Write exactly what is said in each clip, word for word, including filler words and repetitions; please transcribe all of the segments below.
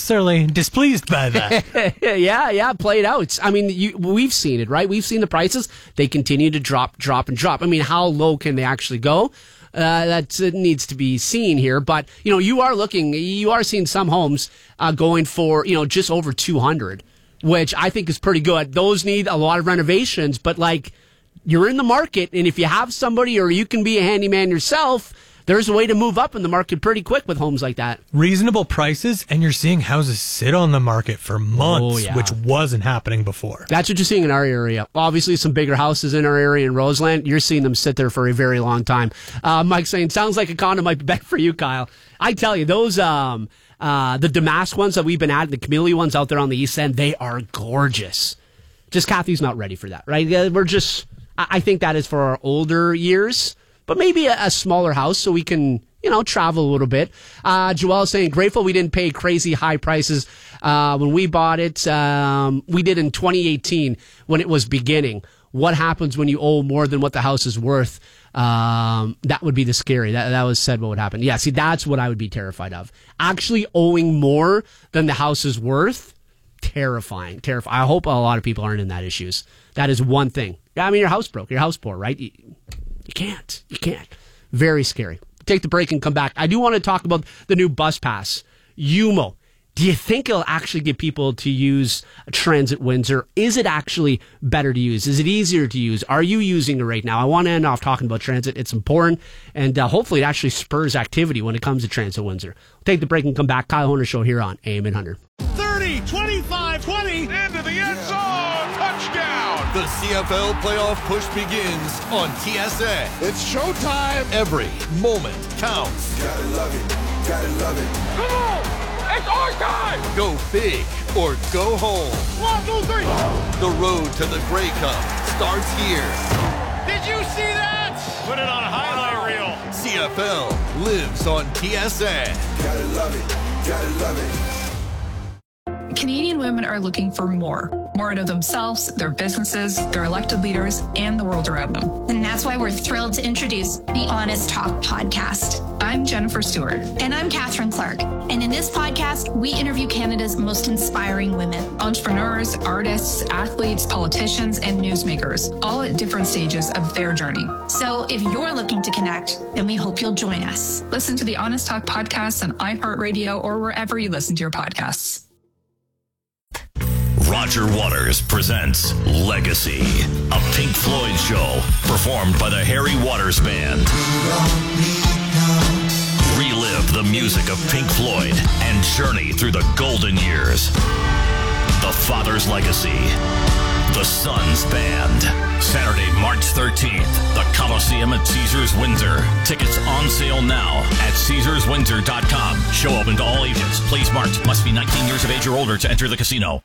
necessarily displeased by that. yeah, yeah, play it out. I mean, you, we've seen it, right? We've seen the prices. They continue to drop, drop, and drop. I mean, how low can they actually go? Uh, that uh, needs to be seen here. But, you know, you are looking, you are seeing some homes uh, going for, you know, just over two hundred, which I think is pretty good. Those need a lot of renovations, but, like, you're in the market, and if you have somebody or you can be a handyman yourself, there's a way to move up in the market pretty quick with homes like that. Reasonable prices, and you're seeing houses sit on the market for months, Oh, yeah. which wasn't happening before. That's what you're seeing in our area. Obviously, some bigger houses in our area in Roseland, you're seeing them sit there for a very long time. Uh, Mike saying, sounds like a condo might be better for you, Kyle. I tell you, those, um, uh, the Damask ones that we've been at, the Camellia ones out there on the east end, they are gorgeous. Just Kathy's not ready for that, right? We're just, I think that is for our older years. But maybe a, a smaller house so we can, you know, travel a little bit. Uh, Joelle saying, grateful we didn't pay crazy high prices uh, when we bought it. Um, we did in twenty eighteen when it was beginning. What happens when you owe more than what the house is worth? Um, that would be the scary. That, that was said what would happen. Yeah, see, that's what I would be terrified of. Actually owing more than the house is worth, terrifying. Terrifying. I hope a lot of people aren't in that issues. That is one thing. I mean, your house broke. Your house poor, right? You, You can't. You can't. Very scary. Take the break and come back. I do want to talk about the new bus pass, U M O. Do you think it'll actually get people to use Transit Windsor? Is it actually better to use? Is it easier to use? Are you using it right now? I want to end off talking about transit. It's important, and uh, hopefully it actually spurs activity when it comes to Transit Windsor. Take the break and come back. Kyle Horner Show here on A M eight hundred. thirty, twenty-five, twenty, into the end zone, touchdown! The C F L playoff push begins on T S A. It's showtime! Every moment counts. Gotta love it, gotta love it. Come on! It's our time! Go big or go home. One, two, three! The road to the Grey Cup starts here. Did you see that? Put it on a highlight reel. C F L lives on T S A. Gotta love it, gotta love it. Canadian women are looking for more. More out of themselves, their businesses, their elected leaders, and the world around them. And that's why we're thrilled to introduce the Honest Talk podcast. I'm Jennifer Stewart. And I'm Catherine Clark. And in this podcast, we interview Canada's most inspiring women. Entrepreneurs, artists, athletes, politicians, and newsmakers, all at different stages of their journey. So if you're looking to connect, then we hope you'll join us. Listen to the Honest Talk podcast on iHeartRadio or wherever you listen to your podcasts. Roger Waters presents Legacy, a Pink Floyd show performed by the Harry Waters Band. Relive the music of Pink Floyd and journey through the golden years. The Father's Legacy, the Sons Band. Saturday, March thirteenth, the Coliseum at Caesars Windsor. Tickets on sale now at Caesars Windsor dot com. Show open to all ages. Please marked. Must be nineteen years of age or older to enter the casino.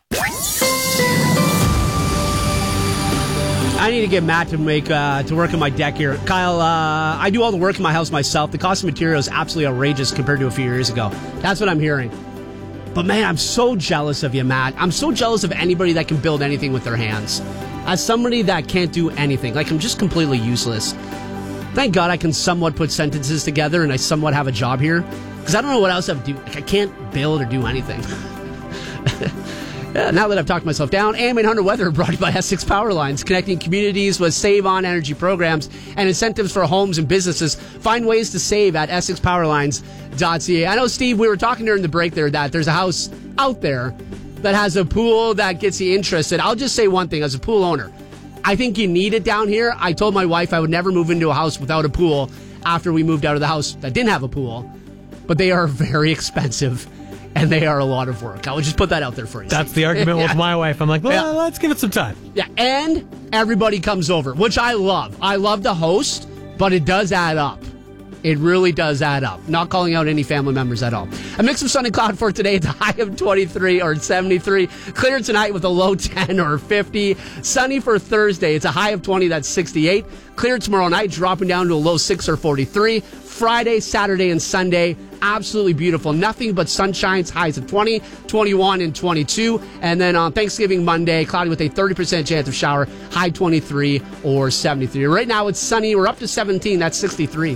I need to get Matt to make uh, to work on my deck here. Kyle, uh, I do all the work in my house myself. The cost of material is absolutely outrageous compared to a few years ago. That's what I'm hearing. But man, I'm so jealous of you, Matt. I'm so jealous of anybody that can build anything with their hands. As somebody that can't do anything, like I'm just completely useless. Thank God I can somewhat put sentences together and I somewhat have a job here. Because I don't know what else I have to do. Like I can't build or do anything. Yeah, now that I've talked myself down, A M eight hundred Weather brought to you by Essex Power Lines, connecting communities with save-on energy programs and incentives for homes and businesses. Find ways to save at essex power lines dot c a. I know, Steve, we were talking during the break there that there's a house out there that has a pool that gets you interested. I'll just say one thing as a pool owner. I think you need it down here. I told my wife I would never move into a house without a pool after we moved out of the house that didn't have a pool, but they are very expensive. And they are a lot of work. I would just put that out there for you. That's the argument yeah. with my wife. I'm like, well, yeah. let's give it some time. Yeah, and everybody comes over, which I love. I love to host, but it does add up. It really does add up. Not calling out any family members at all. A mix of sun and cloud for today. It's a high of twenty-three or seventy-three. Clear tonight with a low ten or fifty. Sunny for Thursday. It's a high of twenty. That's sixty-eight. Clear tomorrow night, dropping down to a low six or forty-three. Friday, Saturday, and Sunday, absolutely beautiful. Nothing but sunshines, highs of twenty, twenty-one, and twenty-two. And then on Thanksgiving Monday, cloudy with a thirty percent chance of shower, high twenty-three or seventy-three. Right now it's sunny. We're up to seventeen. That's sixty-three.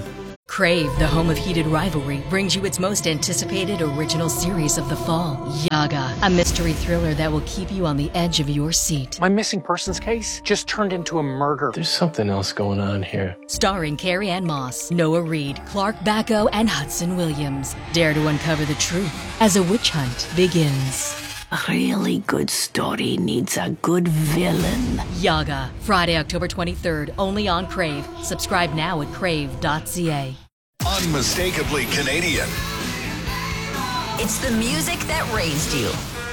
Crave, the home of heated rivalry, brings you its most anticipated original series of the fall, Yaga, a mystery thriller that will keep you on the edge of your seat. My missing persons case just turned into a murder. There's something else going on here. Starring Carrie Ann Moss, Noah Reid, Clark Bacco, and Hudson Williams. Dare to uncover the truth as a witch hunt begins. A really good story needs a good villain. Yaga, Friday, October twenty-third, only on Crave. Subscribe now at crave dot c a. Unmistakably Canadian. It's the music that raised you.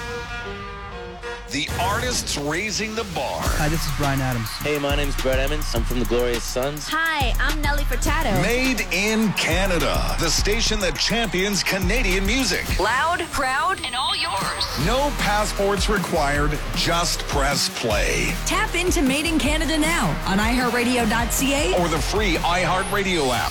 The artists raising the bar. Hi, this is Bryan Adams. Hey, my name's Brett Emmons. I'm from the Glorious Sons. Hi, I'm Nelly Furtado. Made in Canada. The station that champions Canadian music. Loud, proud, and all yours. No passports required. Just press play. Tap into Made in Canada now on i heart radio dot c a or the free iHeartRadio app.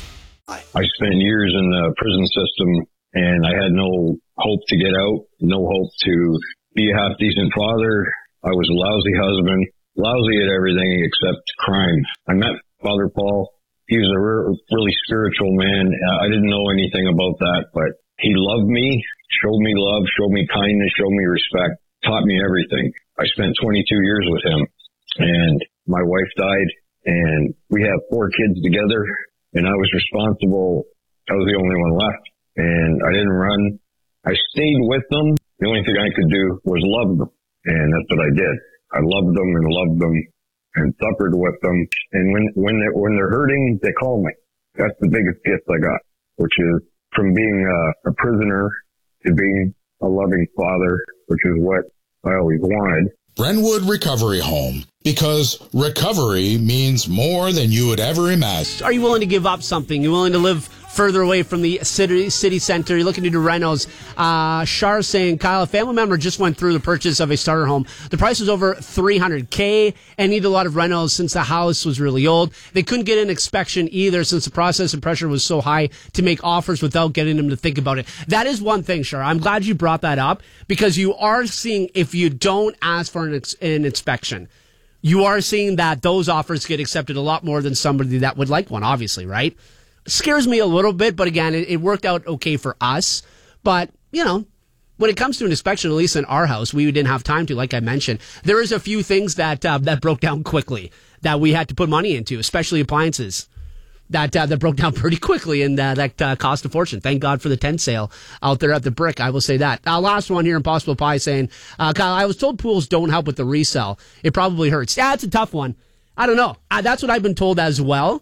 I spent years in the prison system, and I had no hope to get out, no hope to be a half-decent father. I was a lousy husband, lousy at everything except crime. I met Father Paul. He was a re- really spiritual man. I didn't know anything about that, but he loved me, showed me love, showed me kindness, showed me respect, taught me everything. I spent twenty-two years with him, and my wife died, and we have four kids together, and I was responsible. I was the only one left, and I didn't run. I stayed with them. The only thing I could do was love them, and that's what I did. I loved them and loved them and suffered with them. And when when they when they're hurting, they call me. That's the biggest gift I got, which is from being a, a prisoner to being a loving father, which is what I always wanted. Brentwood Recovery Home, because recovery means more than you would ever imagine. Are you willing to give up something? You're willing to live further away from the city city center? You're looking to do renos. Uh, Shar saying, Kyle, a family member just went through the purchase of a starter home. The price was over three hundred K and needed a lot of renos since the house was really old. They couldn't get an inspection either since the process and pressure was so high to make offers without getting them to think about it. That is one thing, Shar. I'm glad you brought that up, because you are seeing, if you don't ask for an, ex- an inspection, you are seeing that those offers get accepted a lot more than somebody that would like one, obviously, right? Scares me a little bit, but again, it, it worked out okay for us. But, you know, when it comes to an inspection, at least in our house, we didn't have time to, like I mentioned. There is a few things that uh, that broke down quickly that we had to put money into, especially appliances. That uh, that broke down pretty quickly, and uh, that uh, cost a fortune. Thank God for the tent sale out there at the Brick, I will say that. Uh, last one here, Impossible Pie saying, uh, Kyle, I was told pools don't help with the resale. It probably hurts. Yeah, it's a tough one. I don't know. Uh, that's what I've been told as well.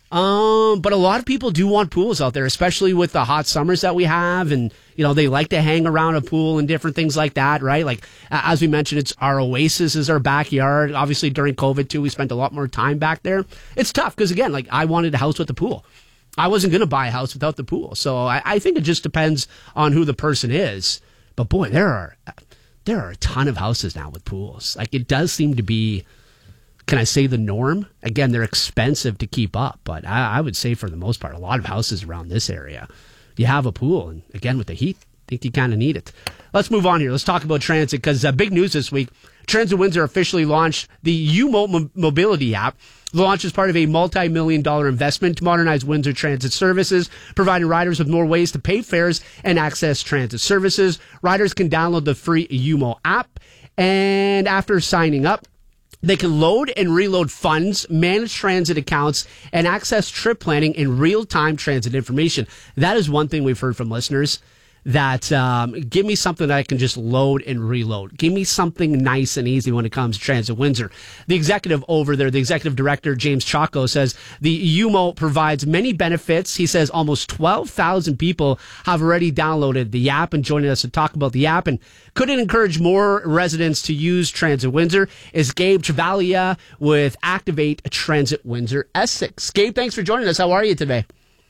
Um, but a lot of people do want pools out there, especially with the hot summers that we have. And, you know, they like to hang around a pool and different things like that, right? Like, uh, as we mentioned, it's our oasis is our backyard. Obviously, during COVID, too, we spent a lot more time back there. It's tough because, again, like, I wanted a house with a pool. I wasn't going to buy a house without the pool. So I, I think it just depends on who the person is. But, boy, there are there are a ton of houses now with pools. Like, it does seem to be... Can I say the norm? Again, they're expensive to keep up, but I, I would say for the most part, a lot of houses around this area, you have a pool. And again, with the heat, I think you kind of need it. Let's move on here. Let's talk about transit, because uh, big news this week. Transit Windsor officially launched the U M O Mobility app. The launch is part of a multi-million dollar investment to modernize Windsor transit services, providing riders with more ways to pay fares and access transit services. Riders can download the free U M O app, and after signing up, they can load and reload funds, manage transit accounts, and access trip planning and real-time transit information. That is one thing we've heard from listeners, that um, give me something that I can just load and reload. Give me something nice and easy when it comes to Transit Windsor. The executive over there, the executive director, James Chaco, says the U M O provides many benefits. He says almost twelve thousand people have already downloaded the app, and joining us to talk about the app and could it encourage more residents to use Transit Windsor is Gabe Travalia with Activate Transit Windsor Essex. Gabe, thanks for joining us. How are you today?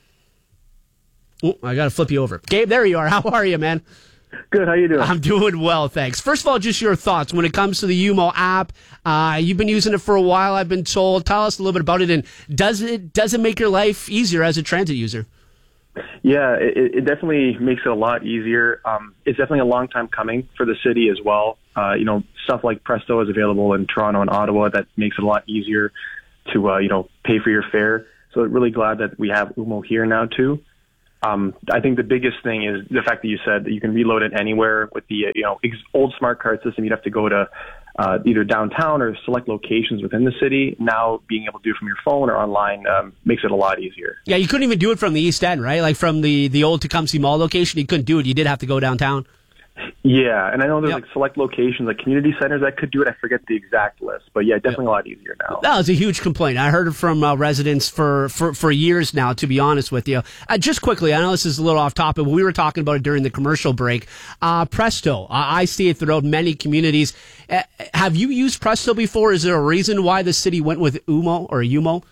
Oh, I got to flip you over. Gabe, there you are. How are you, man? Good. How you doing? I'm doing well, thanks. First of all, just your thoughts when it comes to the U M O app. Uh, you've been using it for a while, I've been told. Tell us a little bit about it, and does it does it make your life easier as a transit user? Yeah, it, it definitely makes it a lot easier. Um, it's definitely a long time coming for the city as well. Uh, you know, stuff like Presto is available in Toronto and Ottawa. That makes it a lot easier to, uh, you know, pay for your fare. So really glad that we have U M O here now too. Um, I think the biggest thing is the fact that you said that you can reload it anywhere. With the you know ex- old smart card system, you'd have to go to uh, either downtown or select locations within the city. Now being able to do it from your phone or online um, makes it a lot easier. Yeah, you couldn't even do it from the East End, right? Like from the, the old Tecumseh Mall location, you couldn't do it. You did have to go downtown. Yeah, and I know there's Yep. like select locations, like community centers that could do it. I forget the exact list, but yeah, definitely a lot easier now. That was a huge complaint. I heard it from uh, residents for, for, for years now, to be honest with you. Uh, just quickly, I know this is a little off topic, but we were talking about it during the commercial break. Uh, Presto, I, I see it throughout many communities. Uh, have you used Presto before? Is there a reason why the city went with U M O or U M O?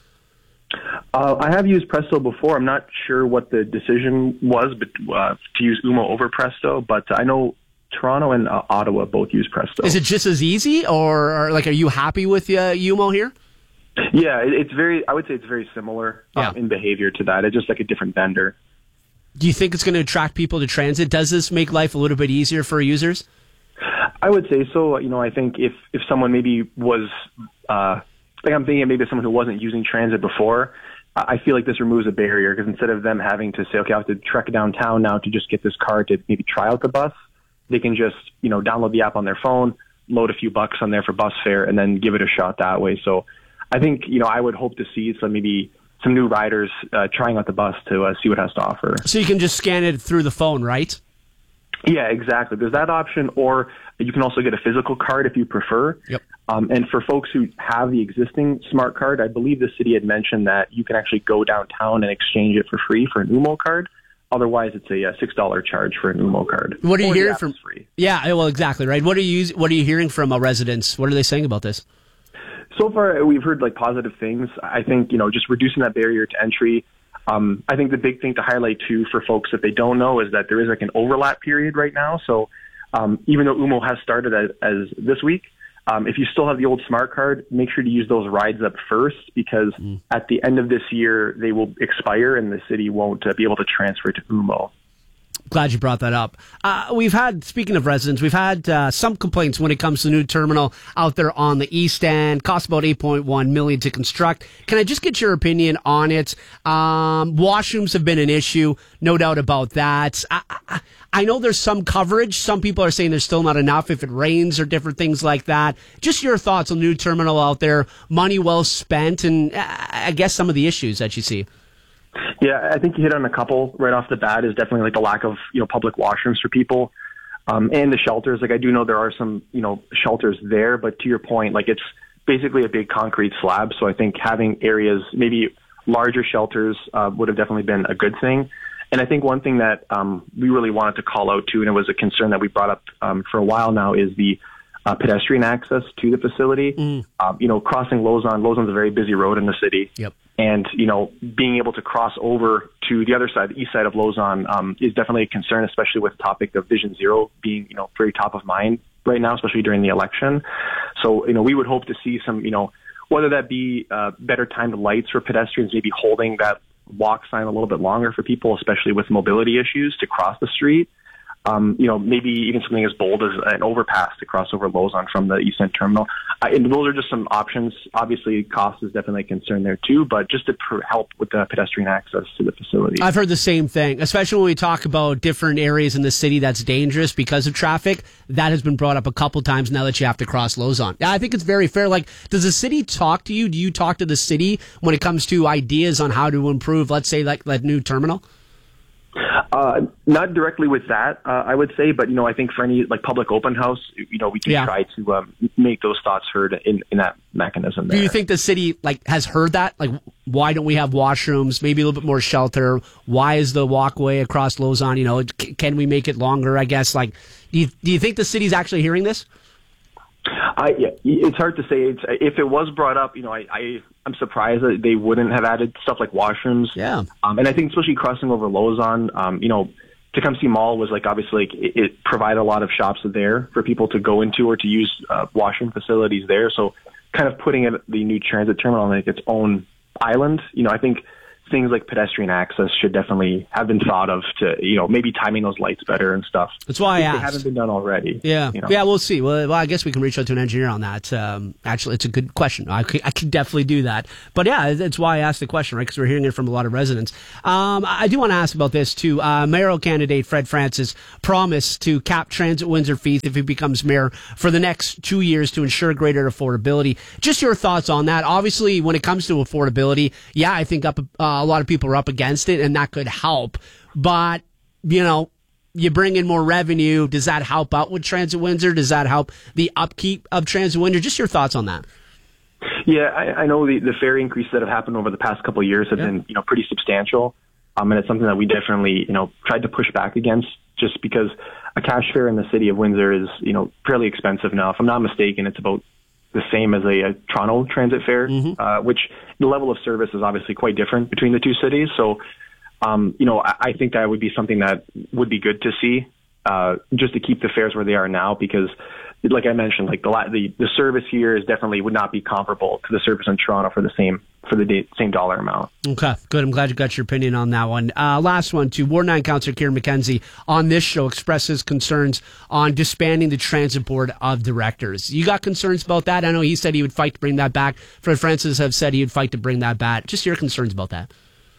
Uh, I have used Presto before. I'm not sure what the decision was but, uh, to use U M O over Presto, but I know Toronto and uh, Ottawa both use Presto. Is it just as easy, or, or like, are you happy with uh, U M O here? Yeah, it, it's very. I would say it's very similar um, Yeah. in behavior to that. It's just like a different vendor. Do you think it's going to attract people to transit? Does this make life a little bit easier for users? I would say so. You know, I think if if someone maybe was, uh, like I'm thinking maybe someone who wasn't using transit before, I feel like this removes a barrier because instead of them having to say, okay, I have to trek downtown now to just get this card to maybe try out the bus, they can just, you know, download the app on their phone, load a few bucks on there for bus fare, and then give it a shot that way. So I think, you know, I would hope to see some maybe some new riders uh, trying out the bus to uh, see what it has to offer. So you can just scan it through the phone, right? Yeah, exactly. There's that option, or you can also get a physical card if you prefer. Yep. Um, and for folks who have the existing smart card, I believe the city had mentioned that you can actually go downtown and exchange it for free for an U M O card. Otherwise, it's a uh, six dollar charge for an U M O card. What are you Or the hearing app from? is free. Yeah, well, exactly, right. What are you What are you hearing from uh, residents? What are they saying about this? So far, we've heard like positive things. I think, you know, just reducing that barrier to entry. Um, I think the big thing to highlight too for folks that they don't know is that there is like an overlap period right now. So um, even though U M O has started as, as this week, um, if you still have the old smart card, make sure to use those rides up first because mm. at the end of this year they will expire and the city won't uh, be able to transfer to U M O. Glad you brought that up. Uh, we've had, speaking of residents, we've had uh, some complaints when it comes to the new terminal out there on the East End. Costs about eight point one million dollars to construct. Can I just get your opinion on it? Um, washrooms have been an issue, no doubt about that. I, I, I know there's some coverage. Some people are saying there's still not enough if it rains or different things like that. Just your thoughts on the new terminal out there, money well spent, and uh, I guess some of the issues that you see. Yeah, I think you hit on a couple right off the bat is definitely like the lack of, you know, public washrooms for people um, and the shelters. Like I do know there are some, you know, shelters there, but to your point, like it's basically a big concrete slab. So I think having areas, maybe larger shelters uh, would have definitely been a good thing. And I think one thing that um, we really wanted to call out too, and it was a concern that we brought up um, for a while now, is the uh, pedestrian access to the facility. Mm. Um, you know, crossing Lausanne, Lausanne's a very busy road in the city. Yep. And, you know, being able to cross over to the other side, the east side of Lausanne, um, is definitely a concern, especially with the topic of Vision Zero being, you know, very top of mind right now, especially during the election. So, you know, we would hope to see some, you know, whether that be uh, better timed lights for pedestrians, maybe holding that walk sign a little bit longer for people, especially with mobility issues to cross the street. Um, you know, maybe even something as bold as an overpass to cross over Lausanne from the East End terminal. Uh, and those are just some options. Obviously, cost is definitely a concern there too, but just to pr- help with the pedestrian access to the facility. I've heard the same thing, especially when we talk about different areas in the city that's dangerous because of traffic. That has been brought up a couple times now that you have to cross Lausanne. I think it's very fair. Like, does the city talk to you? Do you talk to the city when it comes to ideas on how to improve, let's say, like that new terminal? Uh, not directly with that, uh, I would say, but, you know, I think for any, like, public open house, you know, we can yeah. try to um, make those thoughts heard in, in that mechanism there. Do you think the city, like, has heard that? Like, why don't we have washrooms, maybe a little bit more shelter? Why is the walkway across Lausanne, you know, c- can we make it longer, I guess? Like, do you, do you think the city's actually hearing this? I, yeah, it's hard to say. It's, if it was brought up, you know, I, I, I'm surprised that they wouldn't have added stuff like washrooms. Yeah. Um, and I think especially crossing over Lausanne, um, you know, Tecumseh Mall was like, obviously, like, it, it provided a lot of shops there for people to go into or to use uh, washroom facilities there. So kind of putting it, the new transit terminal on like its own island, you know, I think things like pedestrian access should definitely have been thought of to, you know, maybe timing those lights better and stuff. That's why I if asked. They haven't been done already. Yeah, you know? yeah, we'll see. Well, well, I guess we can reach out to an engineer on that. Um, actually, it's a good question. I could, I could definitely do that. But yeah, that's why I asked the question, right? Because we're hearing it from a lot of residents. Um, I do want to ask about this too. Uh, mayoral candidate Fred Francis promised to cap Transit Windsor fees if he becomes mayor for the next two years to ensure greater affordability. Just your thoughts on that. Obviously, when it comes to affordability, yeah, I think up uh, a lot of people are up against it, and that could help. But, you know, you bring in more revenue. Does that help out with Transit Windsor? Does that help the upkeep of Transit Windsor? Just your thoughts on that. Yeah, I, I know the, the fare increases that have happened over the past couple of years have yeah. been, you know, pretty substantial. Um, and it's something that we definitely, you know, tried to push back against, just because a cash fare in the city of Windsor is, you know, fairly expensive now. If I'm not mistaken, it's about the same as a, a Toronto transit fare, mm-hmm. uh, which the level of service is obviously quite different between the two cities. So, um, you know, I, I think that would be something that would be good to see, uh, just to keep the fares where they are now, because like I mentioned, like the, the, the service here is definitely would not be comparable to the service in Toronto for the same, for the day, same dollar amount. Okay, good. I'm glad you got your opinion on that one. Uh, last one, too. Ward nine Councillor Kieran McKenzie on this show expresses concerns on disbanding the Transit Board of Directors. You got concerns about that? I know he said he would fight to bring that back. Fred Francis have said he would fight to bring that back. Just your concerns about that.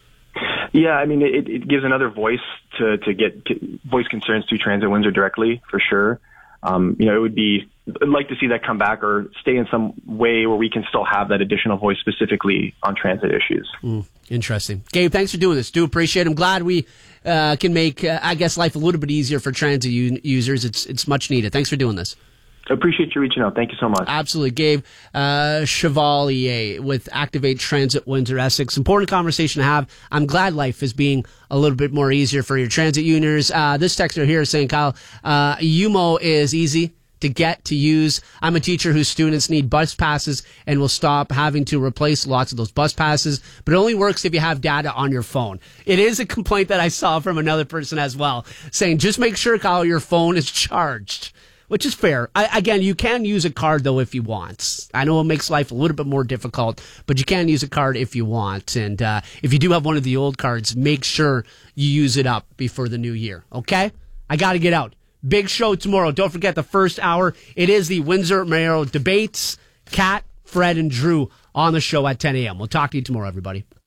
Yeah, I mean, it, it gives another voice to, to get to voice concerns to Transit Windsor directly, for sure. Um, you know, it would be, I'd like to see that come back or stay in some way where we can still have that additional voice specifically on transit issues. Mm, interesting. Gabe, thanks for doing this. Do appreciate it. I'm glad we uh, can make, uh, I guess, life a little bit easier for transit u- users. It's it's much needed. Thanks for doing this. I appreciate you reaching out. Thank you so much. Absolutely. Gabe uh, Chevalier with Activate Transit Windsor Essex. Important conversation to have. I'm glad life is being a little bit more easier for your transit users. Uh, this texter here is saying, Kyle, uh, U M O is easy to get, to use. I'm a teacher whose students need bus passes and will stop having to replace lots of those bus passes, but it only works if you have data on your phone. It is a complaint that I saw from another person as well, saying just make sure, Kyle, your phone is charged. Which is fair. I, again, you can use a card, though, if you want. I know it makes life a little bit more difficult, but you can use a card if you want. And uh, if you do have one of the old cards, make sure you use it up before the new year, okay? I got to get out. Big show tomorrow. Don't forget the first hour. It is the Windsor mayoral debates. Kat, Fred, and Drew on the show at ten a.m. We'll talk to you tomorrow, everybody.